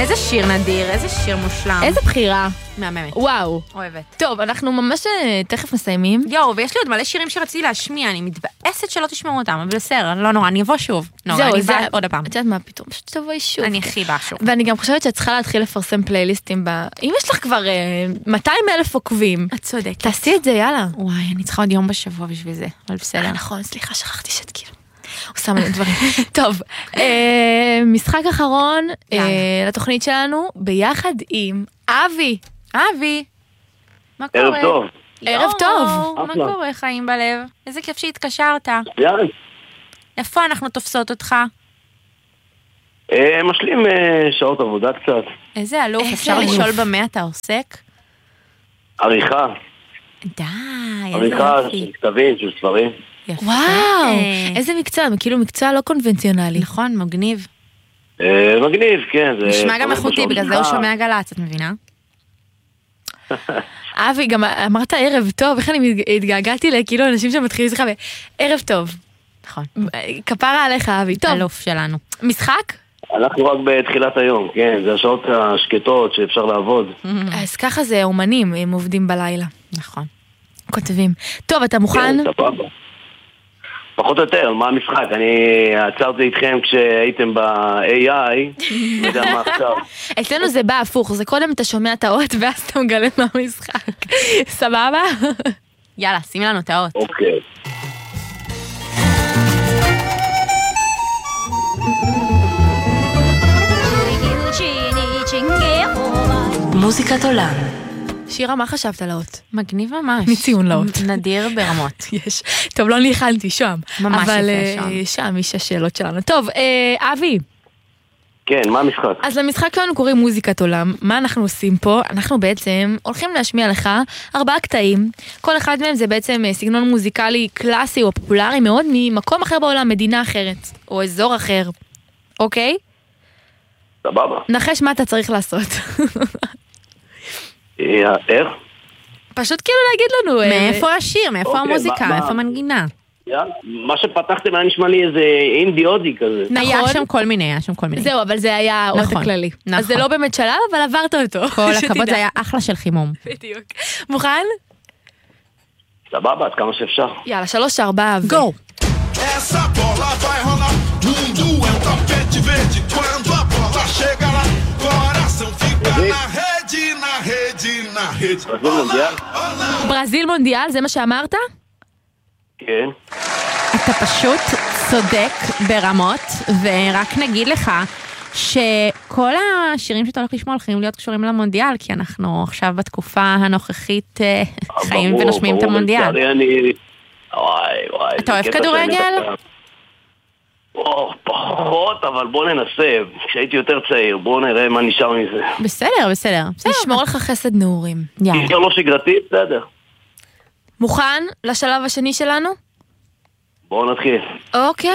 איזה שיר נדיר, איזה שיר מושלם. איזה בחירה. מהממת. וואו. אוהבת. טוב, אנחנו ממש תכף מסיימים. יואו, ויש לי עוד מלא שירים שרציתי להשמיע, אני מתבאסת שלא תשמעו אותם, אבל בסדר, לא נורא, אני אבוא שוב. נורא, אני באה עוד הפעם. את יודעת מה, פתאום שתבואי שוב. אני הכי באה שוב. ואני גם חושבת שאת צריכה להתחיל לפרסם פלייליסטים אם יש לך כבר 200,000 עוקבים. את צודקת. תעשי את זה, יאללה. וואי, אני צריכה עוד יום בשבוע בשביל זה, אבל בסדר. נכון, סליחה, שכחתי שאת כאילו. הוא שם לי דברים. טוב, משחק אחרון לתוכנית שלנו, ביחד עם אבי. אבי, מה קורה? ערב טוב. ערב טוב. מה קורה, חיים בלב? איזה כיף שהתקשרת. יאללה. איפה אנחנו תופסות אותך? משלים שעות עבודה קצת. איזה אלוף, אפשר לשאול במה אתה עוסק? עריכה. די, איזה עריכה יופי. של כתבים, של ספרים. יפה. וואו, איזה מקצוע, כאילו מקצוע לא קונבנציונלי. נכון, מגניב. מגניב, כן. נשמע גם איכותי, בגלל זה הוא שומע גל"צ, את מבינה? אבי, גם אמרת ערב טוב, איך אני התגעגעתי לכאילו אנשים שמתחילים לך ערב טוב. נכון. כפרה עליך, אבי. טוב, אלוף שלנו. משחק? אנחנו רק בתחילת היום, כן. זה השעות השקטות שאפשר לעבוד. אז ככה זה אומנים, הם עובדים בלילה. נכון. כותבים. טוב, אתה מוכן? כן, סבבה. פחות או יותר, מה המשחק? אני עצרתי איתכם כשהייתם ב-AI, לא יודע מה עכשיו. אצלנו זה בא הפוך, זה קודם אתה שומע את האות ואז אתה מגלה מה המשחק. סבבה? יאללה, שימי לנו את האות. אוקיי. מוזיקת עולם. שירה, מה חשבת על האות? מגניב ממש. מציון לאות. נדיר ברמות. יש. טוב, לא ניחנתי שם. ממש אבל יפה שם יש השאלות שלנו. טוב, אבי. כן, מה המשחק? אז למשחק שלנו קוראים מוזיקת עולם. מה אנחנו עושים פה? אנחנו בעצם הולכים להשמיע לך 4 קטעים. כל אחד מהם זה בעצם סגנון מוזיקלי קלאסי או פופולרי מאוד ממקום אחר בעולם, מדינה אחרת, או אזור אחר. אוקיי? סבבה. נחש מה אתה צריך לעשות. איך? פשוט כאילו להגיד לנו. מאיפה השיר? מאיפה אוקיי, המוזיקה? מה- מאיפה המנגינה? מה שפתחתם היה נשמע לי איזה אינדי הודי כזה. היה שם כל מיני, היה שם כל מיני. זהו, אבל זה היה האות נכון, הכללי. נכון. אז זה לא באמת שלב, אבל עברת אותו. כל הכבוד, שתדע. זה היה אחלה של חימום. בדיוק. מוכן? סבבה, עד כמה שאפשר. יאללה, 3, 4, גו! Essa bola vai rolar, mundo é um tapete verde. Quando a bola chega lá, coração fica na rede, na rede, na rede. ברזיל מונדיאל? ברזיל מונדיאל, זה מה שאמרת? כן. אתה פשוט צודק ברמות, ורק נגיד לך שכל השירים שאתה הולך לשמוע הולכים להיות קשורים למונדיאל, כי אנחנו עכשיו בתקופה הנוכחית חיים ברור, ונושמים את ברור, המונדיאל. לצערי אני... וואי. אתה אוהב זה קטע כדורגל? שאני דווקא- פחות, אבל בוא ננסה. כשהייתי יותר צעיר, בוא נראה מה נשאר מזה. בסדר. נשמור לך חסד נעורים. יאללה. אם לא שגרתי, בסדר. מוכן לשלב השני שלנו? בואו נתחיל. אוקיי.